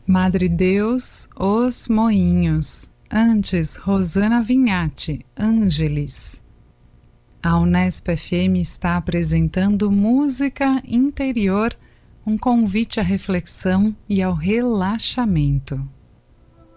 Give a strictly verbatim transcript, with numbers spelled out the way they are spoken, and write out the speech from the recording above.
Madre Deus, Os Moinhos. Antes, Rosana Vinhati, Ângeles. A Unesp F M está apresentando Música Interior, um convite à reflexão e ao relaxamento.